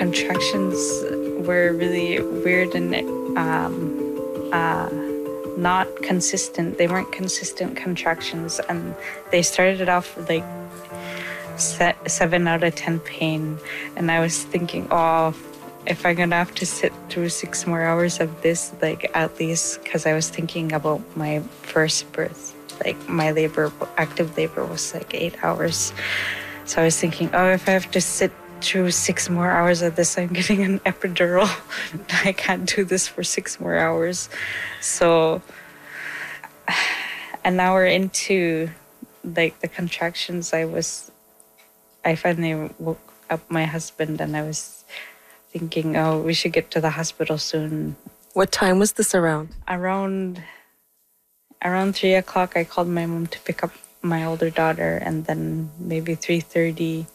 contractions were really weird and not consistent. They weren't consistent contractions, and they started off like 7 out of 10 pain. And I was thinking, oh, if I'm gonna have to sit through 6 more hours of this, like at least, because I was thinking about my first birth, like my active labor was like 8 hours. So I was thinking, oh, if I have to sit through 6 more hours of this, I'm getting an epidural. I can't do this for 6 more hours. So an hour into like the contractions, I finally woke up my husband, and I was thinking, oh, we should get to the hospital soon. What time was this around? Around 3 o'clock, I called my mom to pick up my older daughter, and then maybe 3:30,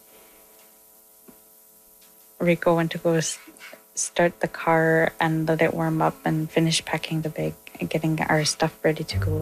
Rico went to go start the car and let it warm up and finish packing the bag and getting our stuff ready to go.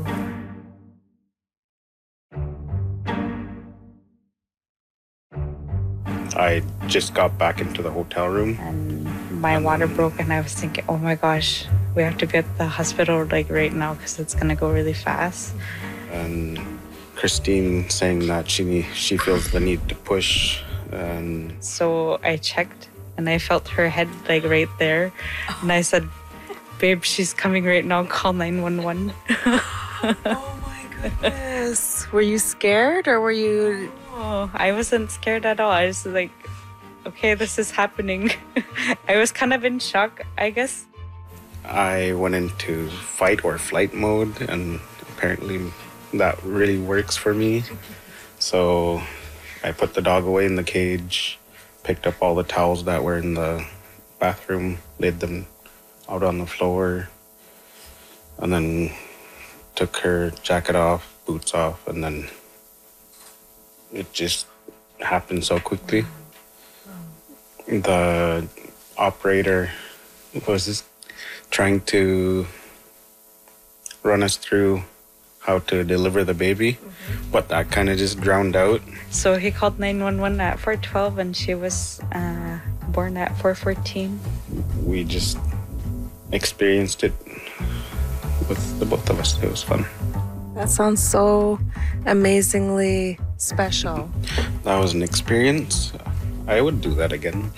I just got back into the hotel room. And my water broke, and I was thinking, oh my gosh, we have to get to the hospital like right now because it's going to go really fast. And Christine saying that she feels the need to push. And so I checked, and I felt her head like right there. And I said, babe, she's coming right now. Call 911. Oh my goodness. Were you scared, or were you... Oh, I wasn't scared at all. I was like, okay, this is happening. I was kind of in shock, I guess. I went into fight or flight mode, and apparently that really works for me. So I put the dog away in the cage, picked up all the towels that were in the bathroom, laid them out on the floor, and then took her jacket off, boots off, and then it just happened so quickly. The operator was just trying to run us through how to deliver the baby, but that kind of just drowned out. So he called 911 at 4:12, and she was born at 4:14. We just experienced it with the both of us. It was fun. That sounds so amazingly special. That was an experience. I would do that again.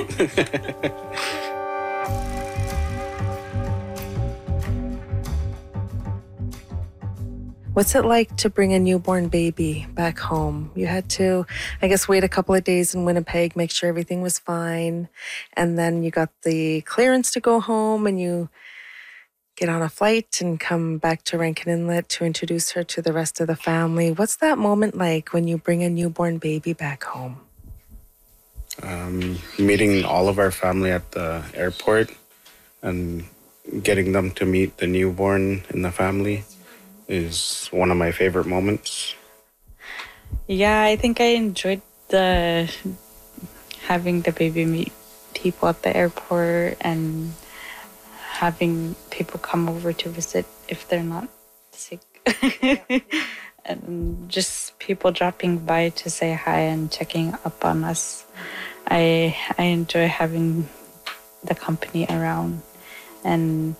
What's it like to bring a newborn baby back home? You had to, I guess, wait a couple of days in Winnipeg, make sure everything was fine. And then you got the clearance to go home, and you get on a flight and come back to Rankin Inlet to introduce her to the rest of the family. What's that moment like when you bring a newborn baby back home? Meeting all of our family at the airport and getting them to meet the newborn in the family is one of my favorite moments. Yeah, I think I enjoyed having the baby meet people at the airport and having people come over to visit if they're not sick. And just people dropping by to say hi and checking up on us. I enjoy having the company around, and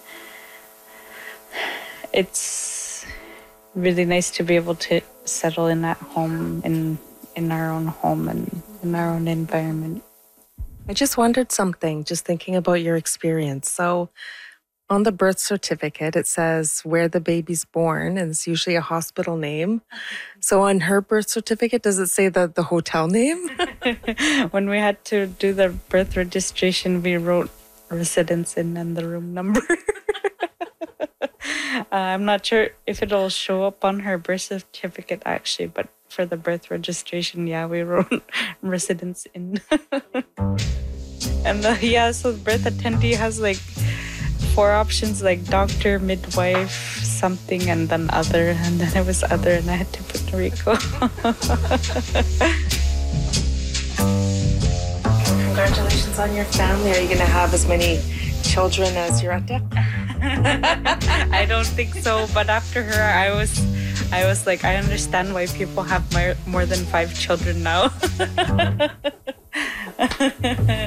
it's really nice to be able to settle in at home, in our own home and in our own environment. I just wondered something, just thinking about your experience. So on the birth certificate, it says where the baby's born, and it's usually a hospital name. So on her birth certificate, does it say the hotel name? When we had to do the birth registration, we wrote residence in and the room number. I'm not sure if it'll show up on her birth certificate, actually, but for the birth registration, yeah, we wrote residence in. And so the birth attendee has like 4 options, like doctor, midwife, something, and then other, and then it was other, and I had to put Rico. Congratulations on your family. Are you going to have as many children as your auntie? I don't think so, but after her, I was like, I understand why people have more than 5 children now.